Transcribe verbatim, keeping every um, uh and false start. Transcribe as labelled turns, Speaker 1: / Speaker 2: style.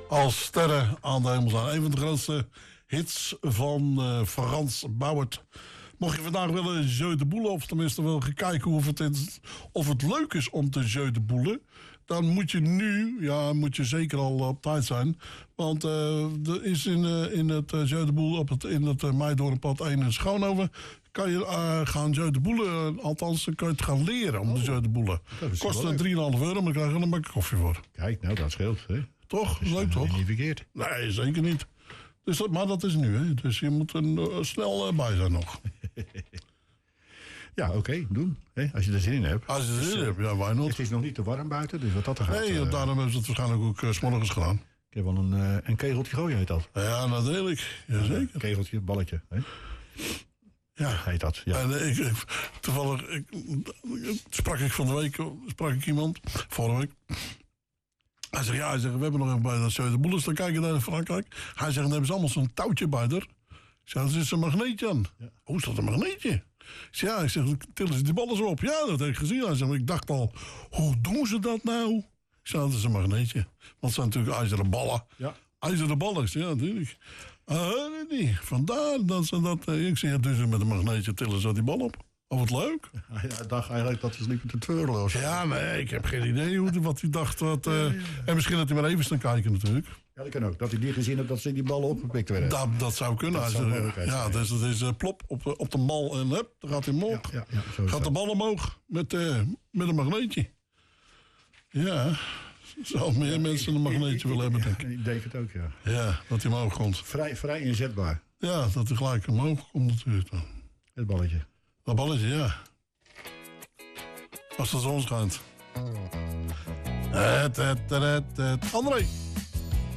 Speaker 1: Als sterren aan de hemel staan. Een van de grootste hits van uh, Frans Bauert. Mocht je vandaag willen jeu de boelen, of tenminste wil gaan kijken of het, is, of het leuk is om te jeu de boelen, dan moet je nu, ja, moet je zeker al op tijd zijn. Want uh, er is in, uh, in het uh, jeu de boel op het, in het uh, Meidoornpad één in Schoonhoven, kan je uh, gaan jeu de boelen, uh, althans kan je het gaan leren om oh. de jeu de boelen. Kost uh, drie komma vijf euro, maar dan krijg je er een bakje koffie voor.
Speaker 2: Kijk, nou dat scheelt. Hè?
Speaker 1: Toch?
Speaker 2: Dat is
Speaker 1: leuk toch?
Speaker 2: Niet verkeerd.
Speaker 1: Nee, zeker niet. Dus dat, maar dat is nu, hè. Dus je moet er uh, snel uh, bij zijn nog.
Speaker 2: Ja, oké, okay, doen. Hè, als je er zin in hebt.
Speaker 1: Als je er zin in hebt, ja, why not?
Speaker 2: Het is nog niet te warm buiten, dus wat dat er gaat.
Speaker 1: Nee, uh, daarom hebben ze het waarschijnlijk ook uh, 's morgens gedaan.
Speaker 2: Ik heb wel een, uh, een kegeltje gooien, heet dat.
Speaker 1: Ja, natuurlijk. Jazeker.
Speaker 2: Een kegeltje, balletje. Hè?
Speaker 1: Ja.
Speaker 2: Heet dat, ja.
Speaker 1: En, uh, ik, ik, toevallig ik, sprak ik van de week sprak ik iemand, vorige week. Hij zegt, ja, hij zegt, we hebben nog even bij dat de boelens te kijken naar Frankrijk. Hij zegt, dan hebben ze allemaal zo'n touwtje bij er. Ik zeg, er is een magneetje aan. Ja. Hoe is dat een magneetje? Ik zeg, ja, ik zeg, tillen ze die ballen zo op? Ja, dat heb ik gezien. Hij zegt, ik dacht al, hoe doen ze dat nou? Ik zeg, dat is een magneetje. Want het zijn natuurlijk ijzeren ballen. Ja. IJzeren ballen, ja, natuurlijk. Uh, nee, vandaar dat ze dat... Uh, ik zeg, ja, dus met een magneetje tillen ze die bal op. Of het leuk?
Speaker 2: Ja, ik dacht eigenlijk dat ze liepen te twirlen.
Speaker 1: Ja, nee, ik heb geen idee hoe, wat hij dacht. Wat, uh, ja, ja, ja. En misschien dat hij maar even staan kijken natuurlijk.
Speaker 2: Ja, dat kan ook. Dat hij niet gezien heeft dat ze die ballen opgepikt werden.
Speaker 1: Dat, dat zou kunnen. Dat zou er, ja, dus dat is uh, plop op, op de mal en hup, dan gaat hij omhoog. Ja, ja, ja, gaat de bal omhoog met, uh, met een magneetje. Ja, zou meer ja, mensen een magneetje ik, willen ik, hebben, denk ik.
Speaker 2: Ik denk het ook, ja.
Speaker 1: Ja, dat hij omhoog komt.
Speaker 2: Vrij, vrij inzetbaar.
Speaker 1: Ja, dat hij gelijk omhoog komt natuurlijk dan.
Speaker 2: Het balletje.
Speaker 1: Dat balletje, ja. Als de zon schijnt. Het, het, het, het. André.